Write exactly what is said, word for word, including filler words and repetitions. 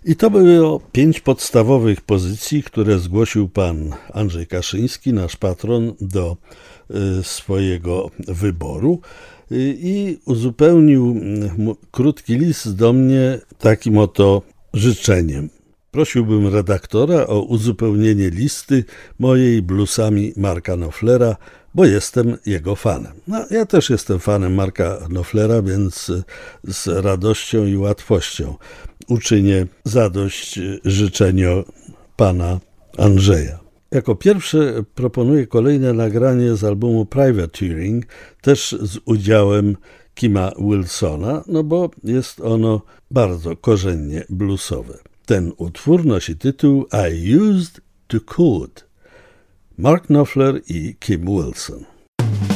I to było pięć podstawowych pozycji, które zgłosił pan Andrzej Kaszyński, nasz patron, do swojego wyboru i uzupełnił krótki list do mnie takim oto życzeniem. Prosiłbym redaktora o uzupełnienie listy mojej bluesami Marka Knopflera, bo jestem jego fanem. No, ja też jestem fanem Marka Knopflera, więc z radością i łatwością uczynię zadość życzeniu pana Andrzeja. Jako pierwsze proponuję kolejne nagranie z albumu Privateering, też z udziałem Kima Wilsona, no bo jest ono bardzo korzennie bluesowe. Ten utwór nosi tytuł I Used to Could. Mark Knopfler i Kim Wilson.